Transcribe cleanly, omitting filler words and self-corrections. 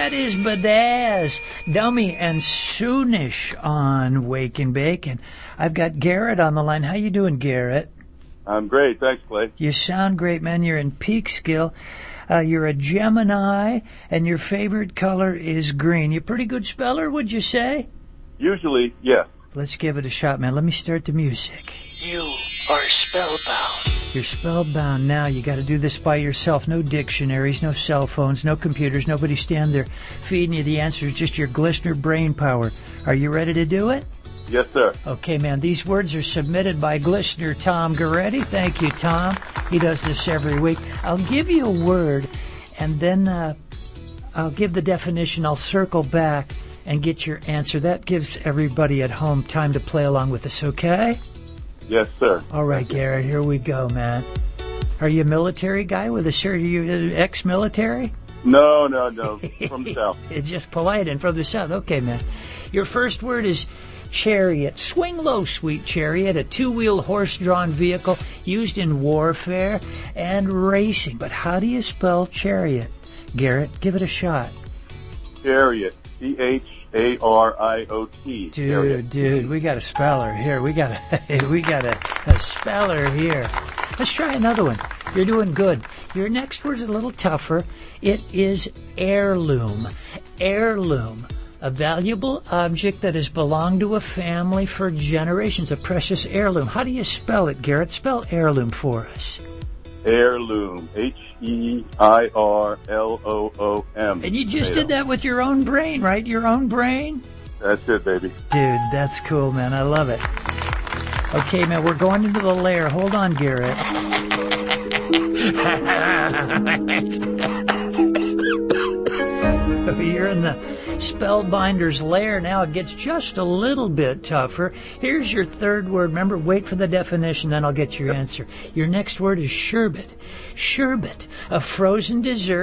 That is Badaz, Dummy, and Soonish on Wake and Bake. And I've got Garrett on the line. How you doing, Garrett? I'm great. Thanks, Clay. You sound great, man. You're in peak skill. You're a Gemini, and your favorite color is green. You a pretty good speller, would you say? Usually, yes. Let's give it a shot, man. Let me start the music. You are spellbound. You're spellbound now. You got to do this by yourself. No dictionaries, no cell phones, no computers. Nobody stand there feeding you the answers. Just your Glistener brain power. Are you ready to do it? Yes, sir. Okay, man. These words are submitted by Glistener Tom Goretti. Thank you, Tom. He does this every week. I'll give you a word, and then I'll give the definition. I'll circle back and get your answer. That gives everybody at home time to play along with us, okay? Yes, sir. All right, Garrett, here we go, man. Are you a military guy with a shirt? Are you ex-military? No. From the South. It's just polite and from the South. Okay, man. Your first word is chariot. Swing low, sweet chariot, a two-wheeled horse-drawn vehicle used in warfare and racing. But how do you spell chariot? Garrett, give it a shot. Chariot. C-H-A-R-I-O-T. Dude, we got a speller here. We got a speller here. Let's try another one. You're doing good. Your next word is a little tougher. It is heirloom. Heirloom. A valuable object that has belonged to a family for generations. A precious heirloom. How do you spell it, Garrett? Spell heirloom for us. Heirloom. Heirloom. And you just did that with your own brain, right? Your own brain? That's it, baby. Dude, that's cool, man. I love it. Okay, man, we're going into the lair. Hold on, Garrett. You're in the Spellbinder's lair now. It gets just a little bit tougher. Here's your third word. Remember, wait for the definition, then I'll get your answer. Your next word is sherbet. Sherbet, a frozen dessert